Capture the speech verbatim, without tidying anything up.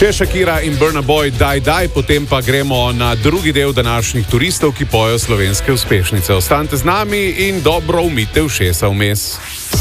Še Shakira in Burna Boy Daj Daj, potem pa gremo na drugi del današnjih turistov, ki pojejo slovenske uspešnice. Ostanite z nami in dobro umite ušesa vmes.